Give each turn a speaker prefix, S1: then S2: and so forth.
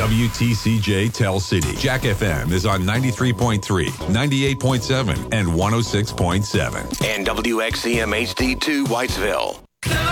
S1: WTCJ Tell City. Jack FM is on 93.3, 98.7, and 106.7.
S2: And WXCM HD2 Whitesville.